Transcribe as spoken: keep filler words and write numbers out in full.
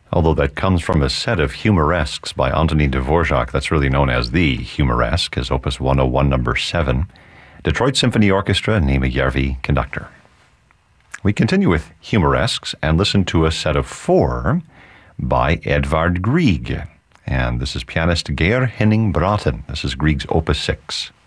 although that comes from a set of humoresques by Antonin Dvorak that's really known as the Humoresque, his Opus one oh one, number seven. Detroit Symphony Orchestra, Nema Järvi, conductor. We continue with humoresques and listen to a set of four by Edvard Grieg. And this is pianist Geir Henning Braten. This is Grieg's Opus six.